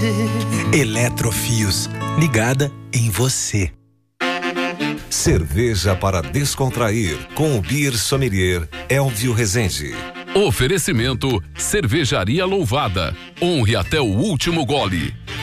Eletrofios, ligada em você. Cerveja para descontrair com o Beer Sommelier Elvio Rezende. Oferecimento Cervejaria Louvada. Honre até o último gole.